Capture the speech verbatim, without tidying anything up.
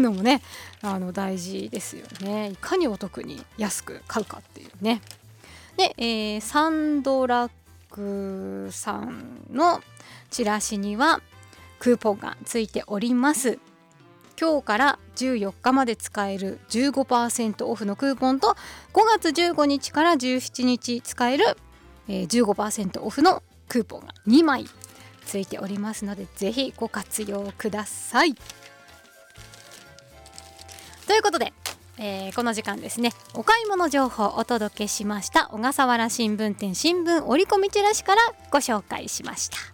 のもねあの大事ですよね。いかにお得に安く買うかっていうね。で、えー、サンドラッグさんのチラシにはクーポンがついております。今日からじゅうよっかまで使える じゅうごパーセント オフのクーポンとごがつじゅうごにちからじゅうしちにち使える、えー、じゅうごパーセント オフのクーポンがにまいついておりますので、ぜひご活用ください。ということで、えー、この時間ですね、お買い物情報をお届けしました。小笠原新聞店新聞折り込みチラシからご紹介しました。